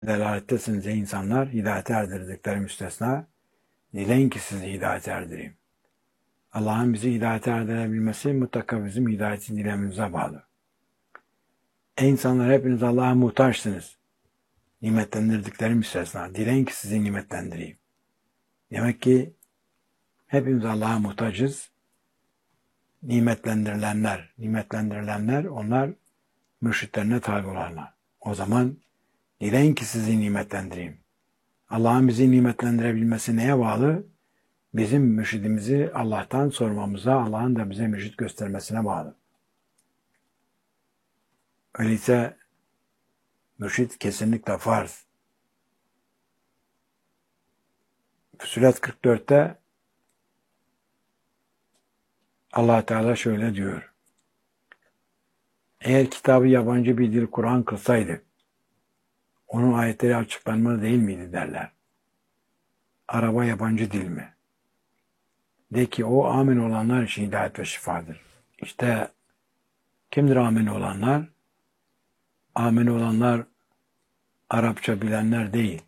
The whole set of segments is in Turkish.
Delalettesiniz ey insanlar, hidayete erdirdikleri müstesna. Dileyin ki sizi hidayete erdireyim. Allah'ın bizi hidayete erdirebilmesi mutlaka bizim hidayeti dilememize bağlı. Ey insanlar, hepiniz Allah'a muhtaçsınız. Nimetlendirdikleri müstesna. Dileyin ki sizi nimetlendireyim. Demek ki hepimiz Allah'a muhtacız. Nimetlendirilenler onlar mürşitlerine tabi olanlar. O zaman dileyin ki sizi nimetlendireyim. Allah'ın bizi nimetlendirebilmesi neye bağlı? Bizim mürşidimizi Allah'tan sormamıza, Allah'ın da bize mürşit göstermesine bağlı. Öyleyse mürşit kesinlikle farz. Fussilet 44'te Allah Teala şöyle diyor. Eğer kitabı yabancı bir dil Kur'an kılsaydı, onun ayetleri açıklanmalı değil miydi derler. Araba yabancı dil mi? De ki o amin olanlar için hidayet ve şifadır. İşte kimdir amin olanlar? Amin olanlar Arapça bilenler değil.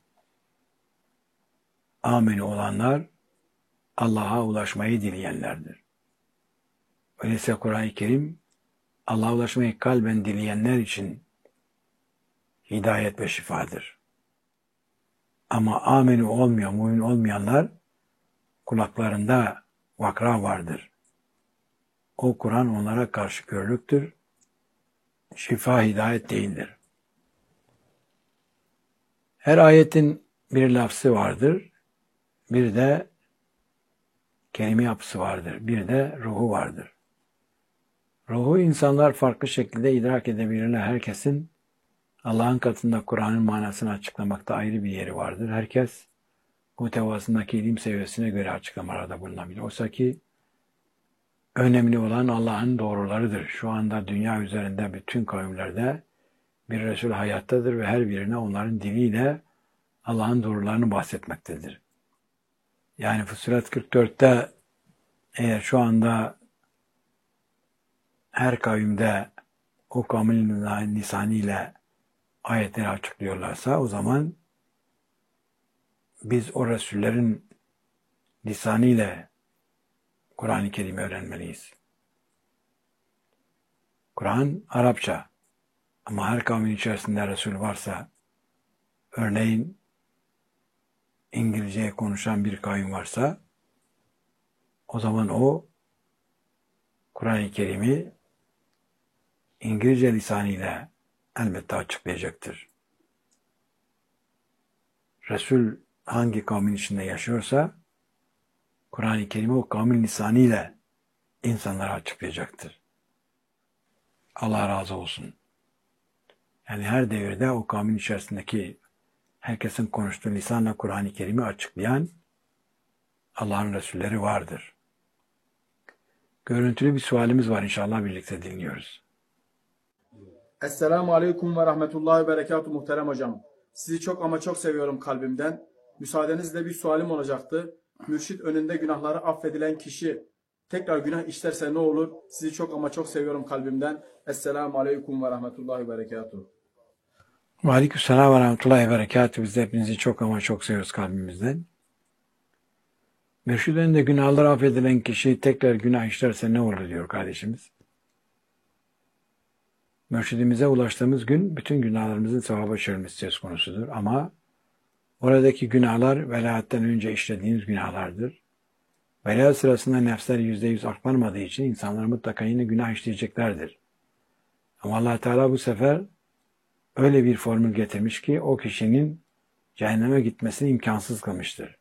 Amin olanlar Allah'a ulaşmayı dileyenlerdir. Öyleyse Kur'an-ı Kerim Allah'a ulaşmayı kalben dileyenler için hidayet ve şifadır. Ama amini olmuyor, mümin olmayanlar kulaklarında vakra vardır. O Kur'an onlara karşı körlüktür. Şifa hidayet değildir. Her ayetin bir lafzı vardır. Bir de kelime yapısı vardır. Bir de ruhu vardır. Ruhu insanlar farklı şekilde idrak edebilirler. Herkesin Allah'ın katında Kur'an'ın manasını açıklamakta ayrı bir yeri vardır. Herkes muhtevasındaki ilim seviyesine göre açıklamalarda bulunabilir. Oysa ki önemli olan Allah'ın doğrularıdır. Şu anda dünya üzerinde bütün kavimlerde bir Resul hayattadır ve her birine onların diliyle Allah'ın doğrularını bahsetmektedir. Yani Fussilet 44'te eğer şu anda her kavimde o kavmin lisanıyla ayetleri açıklıyorlarsa o zaman biz o Resullerin lisanıyla Kur'an-ı Kerim'i öğrenmeliyiz. Kur'an Arapça ama her kavmin içerisinde Resul varsa, örneğin İngilizce konuşan bir kavim varsa o zaman o Kur'an-ı Kerim'i İngilizce lisanıyla elbette açıklayacaktır. Resul hangi kavmin içinde yaşıyorsa Kur'an-ı Kerim'i o kavmin lisanıyla insanlara açıklayacaktır. Allah razı olsun. Yani her devirde o kavmin içerisindeki herkesin konuştuğu lisanla Kur'an-ı Kerim'i açıklayan Allah'ın Resulleri vardır. Görüntülü bir sualimiz var, inşallah birlikte dinliyoruz. Esselamu Aleyküm ve Rahmetullahi ve Berekatuhu muhterem hocam. Sizi çok ama çok seviyorum kalbimden. Müsaadenizle bir sualim olacaktı. Mürşit önünde günahları affedilen kişi tekrar günah işlerse ne olur? Sizi çok ama çok seviyorum kalbimden. Esselamu Aleyküm ve Rahmetullahi ve Berekatuhu. Aleykümselam ve rahmetullahi ve berekatuhu. Biz de hepinizi çok ama çok seviyoruz kalbimizden. Mürşid önünde günahları affedilen kişi tekrar günah işlerse ne olur diyor kardeşimiz. Mürşidimize ulaştığımız gün bütün günahlarımızın sevaba çevrilmesi söz konusudur. Ama oradaki günahlar velayetten önce işlediğimiz günahlardır. Velayet sırasında nefsler %100 aklanmadığı için insanlar mutlaka yine günah işleyeceklerdir. Ama Allah Teala bu sefer öyle bir formül getirmiş ki o kişinin cehenneme gitmesini imkansız kılmıştır.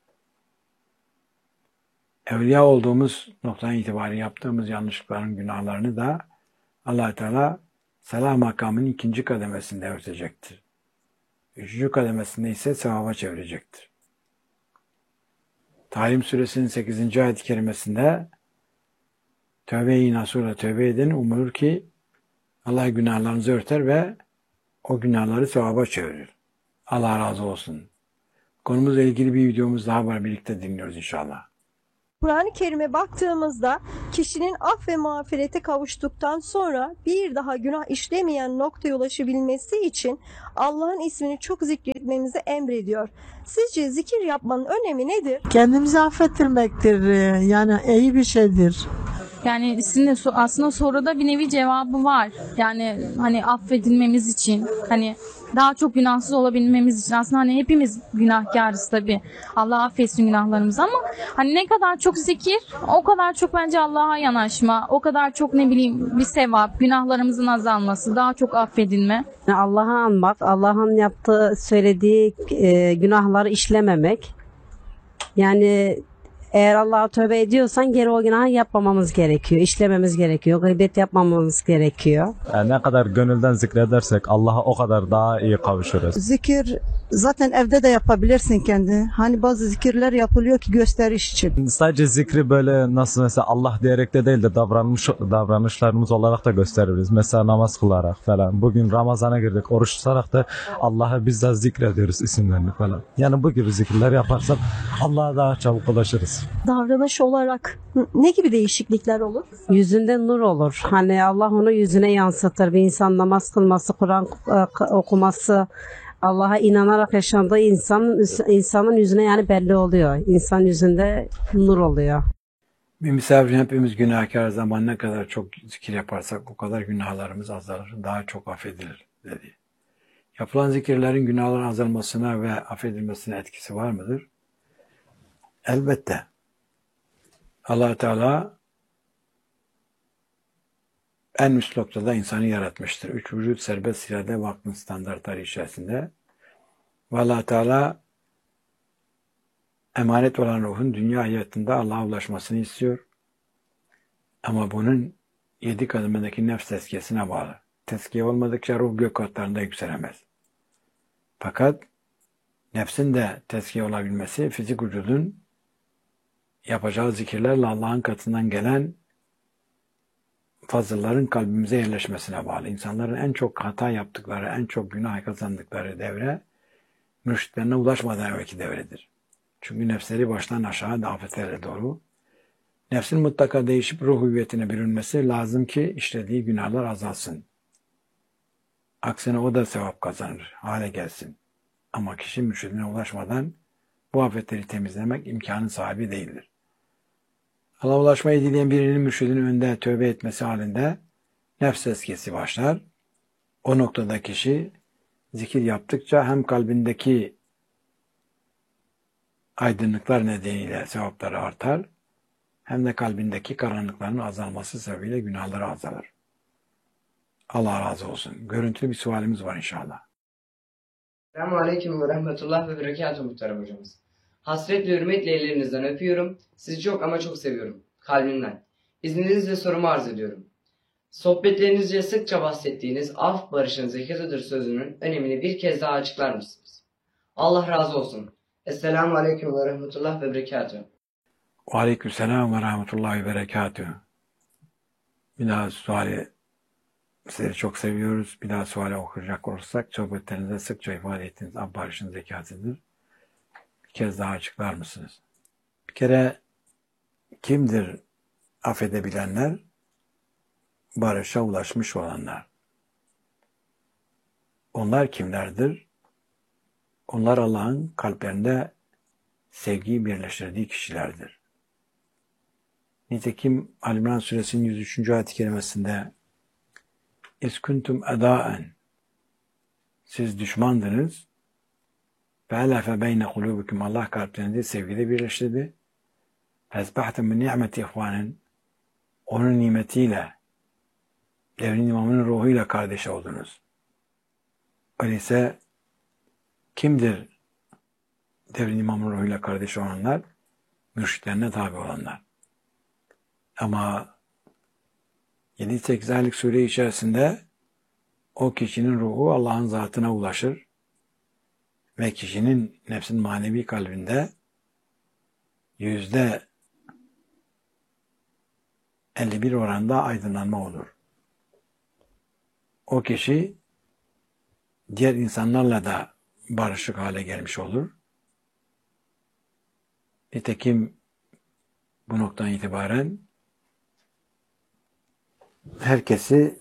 Evliya olduğumuz noktadan itibaren yaptığımız yanlışlıkların günahlarını da Allah Teala selam makamının 2. kademesinde örtecektir. 3. kademesinde ise sevaba çevirecektir. Tahrim suresinin 8. ayet-i kerimesinde tövbe-i nasuhla tövbe edin, umulur ki Allah günahlarınızı örter ve o günahları sevaba çevirir. Allah razı olsun. Konumuzla ilgili bir videomuz daha var, birlikte dinliyoruz inşallah. Kur'an-ı Kerim'e baktığımızda kişinin af ve mağfirete kavuştuktan sonra bir daha günah işlemeyen noktaya ulaşabilmesi için Allah'ın ismini çok zikretmemizi emrediyor. Sizce zikir yapmanın önemi nedir? Kendimizi affettirmektir. Yani iyi bir şeydir. Yani aslında soruda bir nevi cevabı var. Yani hani affedilmemiz için, hani daha çok günahsız olabilmemiz için. Aslında hani hepimiz günahkarız tabii. Allah affetsin günahlarımızı ama hani ne kadar çok zikir, o kadar çok bence Allah'a yanaşma, o kadar çok ne bileyim bir sevap, günahlarımızın azalması, daha çok affedilme. Allah'ı anmak, Allah'ın yaptığı, söylediği günahları işlememek. Yani eğer Allah'a tövbe ediyorsan geri o günahı yapmamamız gerekiyor, işlememiz gerekiyor, gıybet yapmamamız gerekiyor. Yani ne kadar gönülden zikredersek Allah'a o kadar daha iyi kavuşuruz. Zikir zaten evde de yapabilirsin kendi. Hani bazı zikirler yapılıyor ki gösteriş için. Sadece zikri böyle nasıl mesela Allah diyerek de değil de davranışlarımız olarak da gösteririz. Mesela namaz kılarak falan. Bugün Ramazan'a girdik, oruç tutarak da Allah'a bizzat zikrediyoruz isimlerini falan. Yani bu gibi zikirler yaparsak Allah'a daha çabuk ulaşırız. Davranış olarak ne gibi değişiklikler olur? Yüzünde nur olur. Hani Allah onu yüzüne yansıtır. Bir insan namaz kılması, Kur'an okuması, Allah'a inanarak yaşandığı insanın yüzüne yani belli oluyor. İnsan yüzünde nur oluyor. Bir misafirin hepimiz günahkar zaman ne kadar çok zikir yaparsak o kadar günahlarımız azalır, daha çok affedilir dedi. Yapılan zikirlerin günahların azalmasına ve affedilmesine etkisi var mıdır? Elbette. Allah Teala en üst noktada insanı yaratmıştır. 3 vücut serbest irade ve aklın standartları içerisinde. Ve Allah Teala emanet olan ruhun dünya hayatında Allah'a ulaşmasını istiyor. Ama bunun 7 kademedeki nefs tezkiyesine bağlı. Tezkiye olmadıkça ruh gök katlarında yükselemez. Fakat nefsin de tezkiye olabilmesi fizik vücudun yapacağı zikirlerle Allah'ın katından gelen fazılların kalbimize yerleşmesine bağlı. İnsanların en çok hata yaptıkları, en çok günah kazandıkları devre mürşitlerine ulaşmadan evvelki devredir. Çünkü nefsleri baştan aşağı afetlerle doğru. Nefsin mutlaka değişip ruh hüviyetine bürünmesi lazım ki işlediği günahlar azalsın. Aksine o da sevap kazanır, hale gelsin. Ama kişi mürşidine ulaşmadan bu afetleri temizlemek imkanı sahibi değildir. Allah'a ulaşmayı dileyen birinin mürşidinin önünde tövbe etmesi halinde nefs tezkiyesi başlar. O noktada kişi zikir yaptıkça hem kalbindeki aydınlıklar nedeniyle sevapları artar, hem de kalbindeki karanlıkların azalması sebebiyle günahları azalır. Allah razı olsun. Görüntülü bir sualimiz var inşallah. Selamun Aleyküm ve Rahmetullah ve Berekatuhu muhterem hocamız. Hasret ve hürmetle ellerinizden öpüyorum. Sizi çok ama çok seviyorum. Kalbimden. İzninizle sorumu arz ediyorum. Sohbetlerinizce sıkça bahsettiğiniz af barışın zekatıdır sözünün önemini bir kez daha açıklar mısınız? Allah razı olsun. Esselamu Aleyküm ve Rahmetullah ve Berekatuhu. Aleykümselam ve Rahmetullahi ve Berekatuhu. Bir daha suali sizleri çok seviyoruz. Bir daha suali okuyacak olursak sohbetlerinizde sıkça ifade ettiğiniz af barışın zekatıdır. Bir kez daha açıklar mısınız? Bir kere kimdir affedebilenler? Barışa ulaşmış olanlar. Onlar kimlerdir? Onlar Allah'ın kalplerinde sevgiyi birleştirdiği kişilerdir. Nitekim Ali-İmran suresinin 103. ayet-i kerimesinde İz kuntum edaen, siz düşmandınız, fe'elefe beyne kulubikum, Allah kalplerinde sevgide birleştirdi. Fezbahtum min ni'meti ihvanen, onun nimetiyle, devrin imamının ruhuyla kardeş oldunuz. Öyleyse kimdir devrin imamının ruhuyla kardeş olanlar? Mürşitlerine tabi olanlar. Ama 7-8 aylık süre içerisinde o kişinin ruhu Allah'ın zatına ulaşır ve kişinin nefsin manevi kalbinde %51 oranda aydınlanma olur. O kişi diğer insanlarla da barışık hale gelmiş olur. Nitekim bu noktadan itibaren herkesi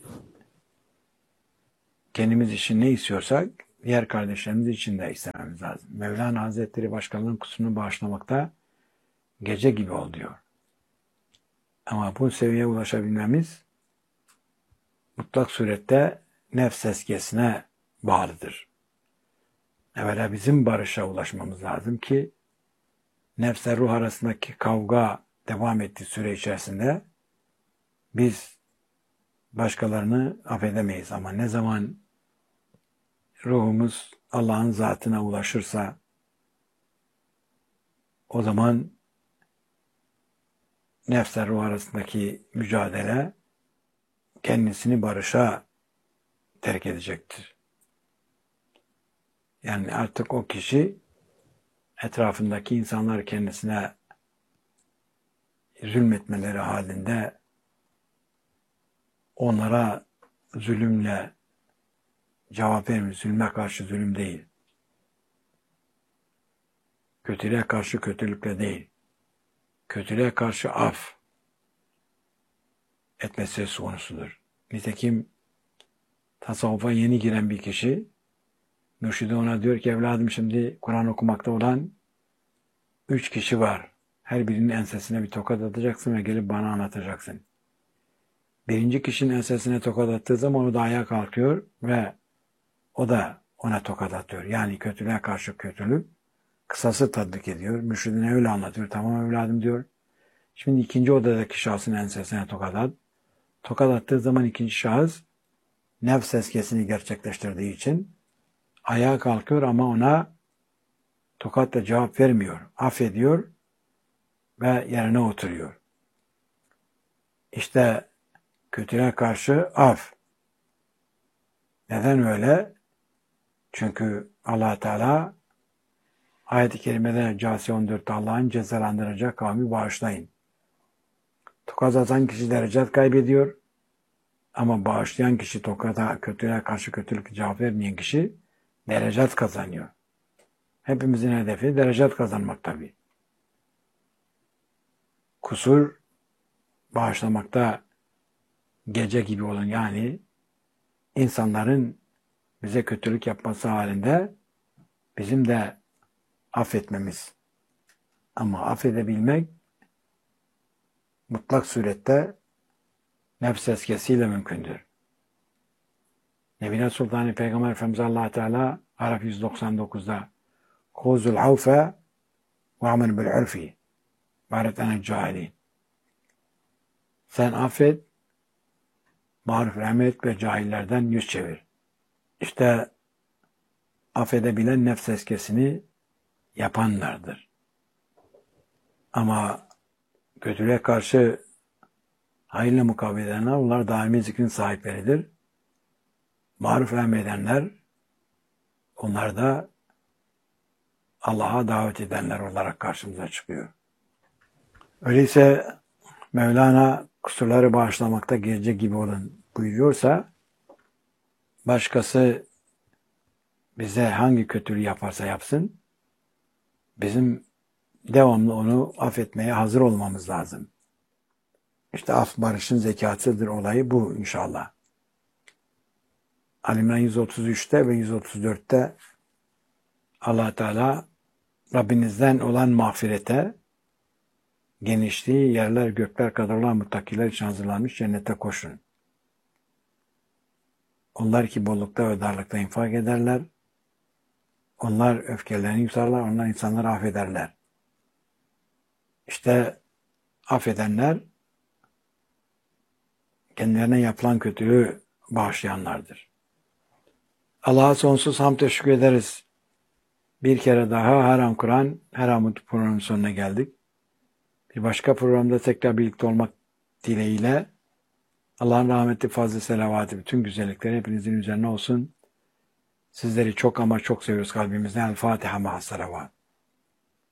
kendimiz için ne istiyorsak diğer kardeşlerimiz için de istememiz lazım. Mevlana Hazretleri başkalarının kusurunu bağışlamakta gece gibi ol diyor. Ama bu seviyeye ulaşabilmemiz mutlak surette nefs tezkiyesine bağlıdır. Evvela bizim barışa ulaşmamız lazım ki nefsle ruh arasındaki kavga devam ettiği süre içerisinde biz başkalarını affedemeyiz. Ama ne zaman ruhumuz Allah'ın zatına ulaşırsa o zaman nefsle ruh arasındaki mücadele kendisini barışa terk edecektir. Yani artık o kişi etrafındaki insanlar kendisine zulmetmeleri halinde onlara zulümle cevap vermiyor. Zulme karşı zulüm değil. Kötülüğe karşı kötülükle değil. Kötülüğe karşı af etmesi söz konusudur. Nitekim tasavvufa yeni giren bir kişi mürşidi ona diyor ki evladım şimdi Kur'an okumakta olan 3 kişi var. Her birinin ensesine bir tokat atacaksın ve gelip bana anlatacaksın. Birinci kişinin ensesine tokat attığı zaman o da ayağa kalkıyor ve o da ona tokat atıyor. Yani kötülüğe karşı kötülük kısası tatbik ediyor. Mürşidine öyle anlatıyor. Tamam evladım diyor. Şimdi ikinci odadaki şahsın ensesine tokat at. Tokat attığı zaman ikinci şahıs nefs tezkiyesini gerçekleştirdiği için ayağa kalkıyor ama ona tokatla cevap vermiyor. Affediyor ve yerine oturuyor. İşte kötülüğe karşı af. Neden öyle? Çünkü Allah Teala ayet-i kerimede Câsiye 14'te Allah'ın cezalandıracak kavmi bağışlayın. Tokat atan kişi derecet kaybediyor ama bağışlayan kişi tokata, kötülüğe karşı kötülük cevap vermeyen kişi derecet kazanıyor. Hepimizin hedefi derecet kazanmak tabii. Kusur bağışlamakta gece gibi olun yani insanların bize kötülük yapması halinde bizim de affetmemiz. Ama affedebilmek mutlak surette nefs tezkiyesiyle mümkündür. Nebine Sultanı Peygamber Efendimiz Allah Teala Araf 199'da Khuzul avfe ve amel bil urfi baret enel cahilin. Sen affet, maruf rahmet ve cahillerden yüz çevir. İşte affedebilen nefs tezkiyesini yapanlardır. Ama kötülüğe karşı hayırla mukabele edenler, onlar daimi zikrin sahipleridir. Maruf emredenler, onlar da Allah'a davet edenler olarak karşımıza çıkıyor. Öyleyse Mevlana kusurları bağışlamakta gece gibi olun buyuruyorsa, başkası bize hangi kötülüğü yaparsa yapsın, bizim devamlı onu affetmeye hazır olmamız lazım. İşte af barışın zekatıdır olayı bu inşallah. Ali İmran 133'te ve 134'te Allah Teala Rabbinizden olan mağfirete, genişliği yerler gökler kadar olan muttakiler için hazırlanmış cennete koşun. Onlar ki bollukta ve darlıkta infak ederler. Onlar öfkelerini yutarlar. Onlar insanları affederler. İşte affedenler kendilerine yapılan kötülüğü bağışlayanlardır. Allah'a sonsuz hamd teşekkür ederiz. Bir kere daha Haram Kur'an, Haram programının sonuna geldik. Bir başka programda tekrar birlikte olmak dileğiyle Allah'ın rahmeti, fazlı selavatı, bütün güzellikleri hepinizin üzerine olsun. Sizleri çok ama çok seviyoruz kalbimizden. El Fatiha ma'as salavat.